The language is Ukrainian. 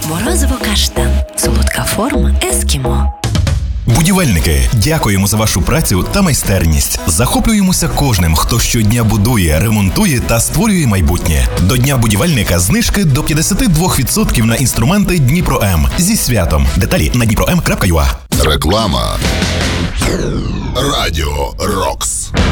Морозиво-каштан. Солодка форма ескімо. Будівельники, дякуємо за вашу працю та майстерність. Захоплюємося кожним, хто щодня будує, ремонтує та створює майбутнє. До Дня будівельника знижки до 52% на інструменти Дніпро-М. Зі святом. Деталі на dnipro.m.ua. Реклама. Радіо Рокс.